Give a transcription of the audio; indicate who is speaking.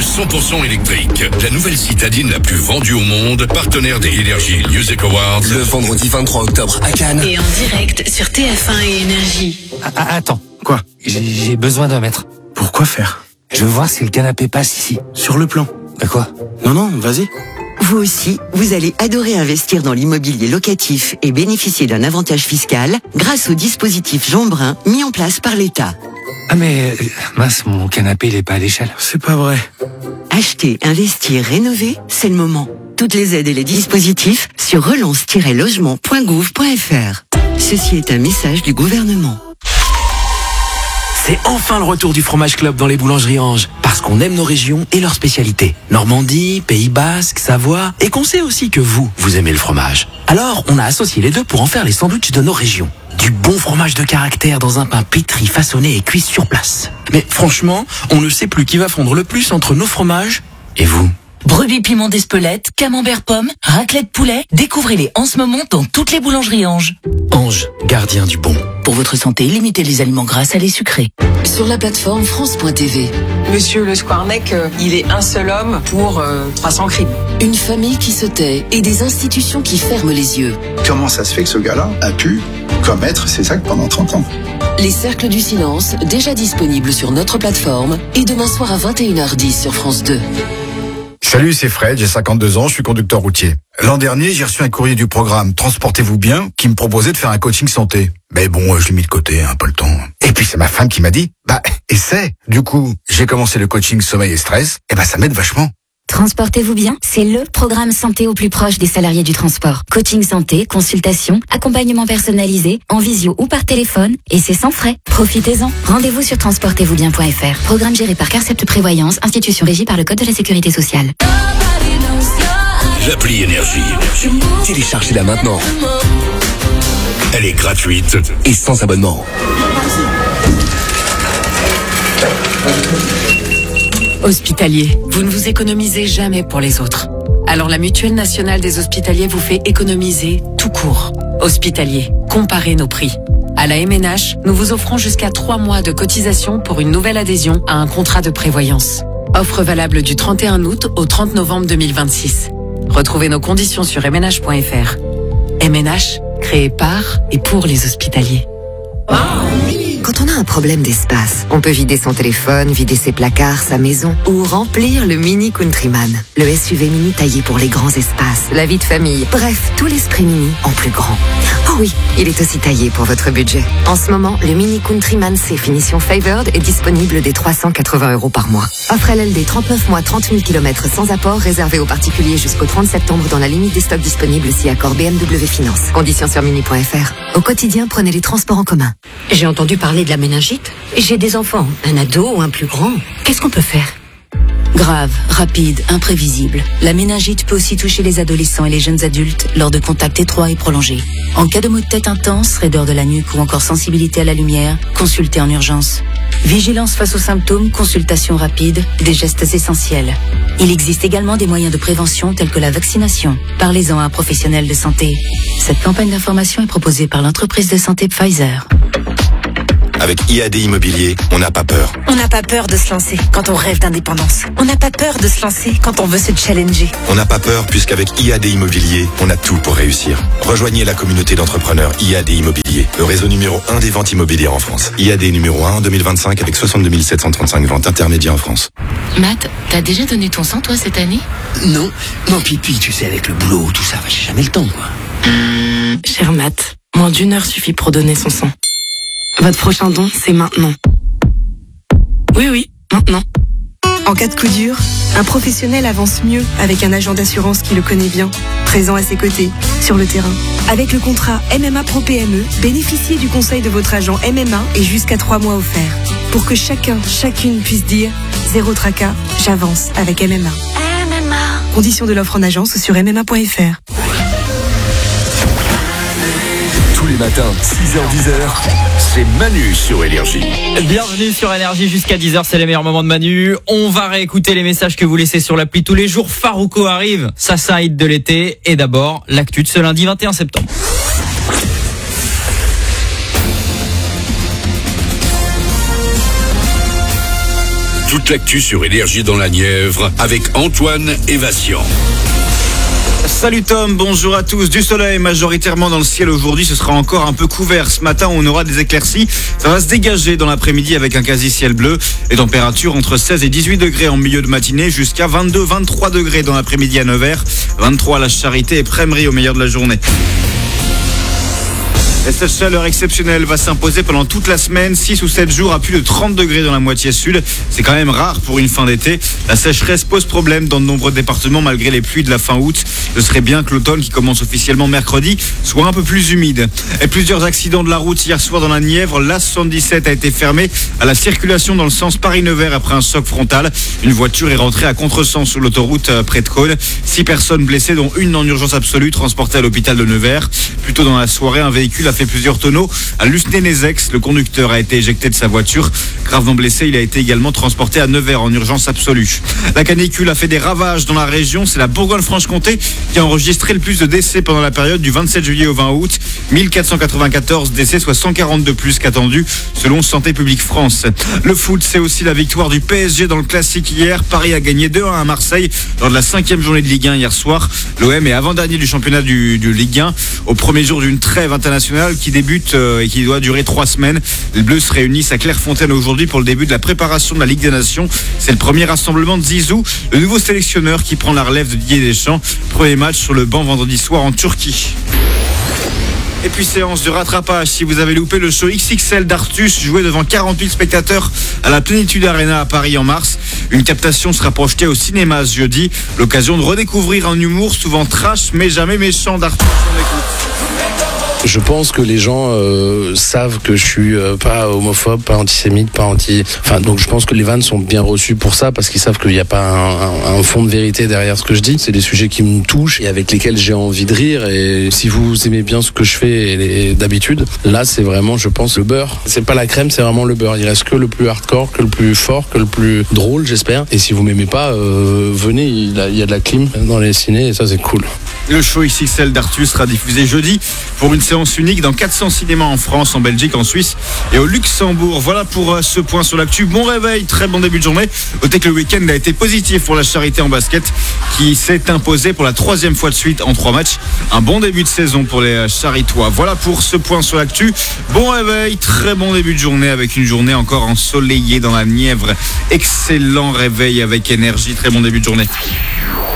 Speaker 1: 100% électrique. La nouvelle citadine la plus vendue au monde, partenaire des Energy Music Awards.
Speaker 2: Le vendredi 23 octobre à Cannes.
Speaker 3: Et en direct sur TF1 et Énergie.
Speaker 4: Attends.
Speaker 5: Quoi?
Speaker 4: J'ai besoin d'un mètre.
Speaker 5: Pourquoi faire?
Speaker 4: Je veux voir si le canapé passe ici.
Speaker 5: Sur le plan.
Speaker 4: De quoi?
Speaker 5: Non, vas-y.
Speaker 6: Vous aussi, vous allez adorer investir dans l'immobilier locatif et bénéficier d'un avantage fiscal grâce au dispositif Jean Brun mis en place par l'État.
Speaker 4: Ah mais, mince, mon canapé il est pas à l'échelle.
Speaker 5: C'est pas vrai.
Speaker 6: Acheter, investir, rénover, c'est le moment. Toutes les aides et les dispositifs sur relance-logement.gouv.fr. Ceci est un message du gouvernement.
Speaker 7: C'est enfin le retour du Fromage Club dans les boulangeries Ange. Parce qu'on aime nos régions et leurs spécialités. Normandie, Pays Basque, Savoie. Et qu'on sait aussi que vous aimez le fromage. Alors, on a associé les deux pour en faire les sandwichs de nos régions. Du bon fromage de caractère dans un pain pétri, façonné et cuit sur place. Mais franchement, on ne sait plus qui va fondre le plus entre nos fromages et vous.
Speaker 8: Brebis piment d'Espelette, camembert pomme, raclette poulet, découvrez-les en ce moment dans toutes les boulangeries Ange.
Speaker 7: Ange, gardien du bon.
Speaker 8: Pour votre santé, limitez les aliments gras, salés, sucrés.
Speaker 3: Sur la plateforme France.tv.
Speaker 9: Monsieur Le Squarnec, il est un seul homme pour 300 crimes.
Speaker 3: Une famille qui se tait et des institutions qui ferment les yeux.
Speaker 10: Comment ça se fait que ce gars-là a pu commettre ces actes pendant 30 ans?
Speaker 3: Les Cercles du Silence, déjà disponibles sur notre plateforme et demain soir à 21h10 sur France 2.
Speaker 11: Salut, c'est Fred, j'ai 52 ans, je suis conducteur routier. L'an dernier, j'ai reçu un courrier du programme Transportez-vous bien qui me proposait de faire un coaching santé. Mais bon, je l'ai mis de côté, pas le temps. Et puis c'est ma femme qui m'a dit, essaie. Du coup, j'ai commencé le coaching sommeil et stress, et ça m'aide vachement.
Speaker 12: Transportez-vous bien, c'est le programme santé au plus proche des salariés du transport. Coaching santé, consultation, accompagnement personnalisé, en visio ou par téléphone, et c'est sans frais. Profitez-en. Rendez-vous sur transportez-vous-bien.fr. Programme géré par Carcept Prévoyance, institution régie par le Code de la Sécurité sociale.
Speaker 1: L'appli Énergie.
Speaker 2: Téléchargez-la maintenant.
Speaker 1: Elle est gratuite
Speaker 2: et sans abonnement.
Speaker 13: Hospitalier, vous ne vous économisez jamais pour les autres. Alors la Mutuelle Nationale des Hospitaliers vous fait économiser tout court. Hospitalier, comparez nos prix. À la MNH, nous vous offrons jusqu'à 3 mois de cotisation pour une nouvelle adhésion à un contrat de prévoyance. Offre valable du 31 août au 30 novembre 2026. Retrouvez nos conditions sur mnh.fr. MNH, créé par et pour les hospitaliers.
Speaker 14: Quand on a un problème d'espace, on peut vider son téléphone, vider ses placards, sa maison ou remplir le Mini Countryman. Le SUV mini taillé pour les grands espaces, la vie de famille. Bref, tout l'esprit mini en plus grand. Oh oui, il est aussi taillé pour votre budget. En ce moment, le Mini Countryman C finition Favored est disponible dès 380 € par mois. Offre LLD 39 mois, 30 000 km sans apport, réservé aux particuliers jusqu'au 30 septembre dans la limite des stocks disponibles si accord BMW Finance. Conditions sur mini.fr. Au quotidien, prenez les transports en commun.
Speaker 15: J'ai entendu parler de la méningite. J'ai des enfants, un ado ou un plus grand. Qu'est-ce qu'on peut faire?
Speaker 8: Grave, rapide, imprévisible. La méningite peut aussi toucher les adolescents et les jeunes adultes lors de contacts étroits et prolongés. En cas de maux de tête intense, raideur de la nuque ou encore sensibilité à la lumière, consultez en urgence. Vigilance face aux symptômes, consultation rapide, des gestes essentiels. Il existe également des moyens de prévention tels que la vaccination. Parlez-en à un professionnel de santé. Cette campagne d'information est proposée par l'entreprise de santé Pfizer.
Speaker 16: Avec IAD Immobilier, on n'a pas peur.
Speaker 17: On n'a pas peur de se lancer quand on rêve d'indépendance. On n'a pas peur de se lancer quand on veut se challenger.
Speaker 16: On n'a pas peur puisqu'avec IAD Immobilier, on a tout pour réussir. Rejoignez la communauté d'entrepreneurs IAD Immobilier, le réseau numéro 1 des ventes immobilières en France. IAD numéro 1 en 2025 avec 62 735 ventes intermédiaires en France.
Speaker 8: Matt, t'as déjà donné ton sang toi cette année?
Speaker 7: Non, puis tu sais, avec le boulot, tout ça, j'ai jamais le temps, quoi.
Speaker 17: Cher Matt, moins d'1 heure suffit pour donner son sang. Votre prochain don, c'est maintenant. Oui, maintenant. En cas de coup dur, un professionnel avance mieux avec un agent d'assurance qui le connaît bien, présent à ses côtés, sur le terrain. Avec le contrat MMA Pro PME, bénéficiez du conseil de votre agent MMA et jusqu'à 3 mois offerts. Pour que chacune puisse dire « Zéro tracas, j'avance avec MMA ». Conditions de l'offre en agence ou sur MMA.fr.
Speaker 2: Tous les matins, 6h-10h, c'est Manu sur Énergie.
Speaker 18: Bienvenue sur Énergie jusqu'à 10h, c'est les meilleurs moments de Manu. On va réécouter les messages que vous laissez sur l'appli tous les jours. Farouko arrive, ça c'est un hit de l'été. Et d'abord, l'actu de ce lundi 21 septembre.
Speaker 1: Toute l'actu sur Énergie dans la Nièvre avec Antoine et Vincent.
Speaker 5: Salut Tom, bonjour à tous. Du soleil majoritairement dans le ciel aujourd'hui, ce sera encore un peu couvert. Ce matin, on aura des éclaircies. Ça va se dégager dans l'après-midi avec un quasi-ciel bleu. Les températures entre 16 et 18 degrés en milieu de matinée jusqu'à 22-23 degrés dans l'après-midi à Nevers, 23 à la Charité et Prémery au meilleur de la journée. Et cette chaleur exceptionnelle va s'imposer pendant toute la semaine, 6 ou 7 jours à plus de 30 degrés dans la moitié sud. C'est quand même rare pour une fin d'été. La sécheresse pose problème dans de nombreux départements malgré les pluies de la fin août. Ce serait bien que l'automne, qui commence officiellement mercredi, soit un peu plus humide. Et plusieurs accidents de la route hier soir dans la Nièvre. L'A77 a été fermée à la circulation dans le sens Paris-Nevers après un choc frontal. Une voiture est rentrée à contresens sur l'autoroute près de Cône. 6 personnes blessées, dont une en urgence absolue, transportées à l'hôpital de Nevers. Plus tôt dans la soirée, un véhicule a fait plusieurs tonneaux à Lusné-Nézex. Le conducteur a été éjecté de sa voiture. Gravement blessé, il a été également transporté à Nevers en urgence absolue. La canicule a fait des ravages dans la région. C'est la Bourgogne-Franche-Comté qui a enregistré le plus de décès pendant la période du 27 juillet au 20 août. 1494 décès, soit 140 de plus qu'attendu, selon Santé publique France. Le foot, c'est aussi la victoire du PSG dans le classique hier. Paris a gagné 2-1 à Marseille lors de la 5e journée de Ligue 1 hier soir. L'OM est avant-dernier du championnat du Ligue 1 au premier jour d'une trêve internationale qui débute et qui doit durer 3 semaines. Les Bleus se réunissent à Clairefontaine aujourd'hui pour le début de la préparation de la Ligue des Nations. C'est le premier rassemblement de Zizou, le nouveau sélectionneur qui prend la relève de Didier Deschamps. Premier match sur le banc vendredi soir en Turquie. Et puis séance de rattrapage, si vous avez loupé le show XXL d'Artus joué devant 48 spectateurs à la Plénitude Arena à Paris en mars. Une captation sera projetée au cinéma ce jeudi. L'occasion de redécouvrir un humour souvent trash mais jamais méchant d'Artus. On écoute.
Speaker 19: Je pense que les gens savent que je suis pas homophobe, pas antisémite, pas anti... Enfin, donc je pense que les vannes sont bien reçues pour ça, parce qu'ils savent qu'il n'y a pas un fond de vérité derrière ce que je dis. C'est des sujets qui me touchent et avec lesquels j'ai envie de rire. Et si vous aimez bien ce que je fais et d'habitude, là c'est vraiment, je pense, le beurre. C'est pas la crème, c'est vraiment le beurre. Il reste que le plus hardcore, que le plus fort, que le plus drôle, j'espère. Et si vous m'aimez pas, venez, il y a de la clim dans les ciné et ça c'est cool.
Speaker 5: Le show XXL d'Artus sera diffusé jeudi pour une séance unique dans 400 cinémas en France, en Belgique, en Suisse et au Luxembourg. Voilà pour ce point sur l'actu. Bon réveil, très bon début de journée. Notez que le week-end a été positif pour la Charité en basket qui s'est imposée pour la 3e fois de suite en 3 matchs. Un bon début de saison pour les Charitois. Voilà pour ce point sur l'actu. Bon réveil, très bon début de journée avec une journée encore ensoleillée dans la Nièvre. Excellent réveil avec énergie, très bon début de journée.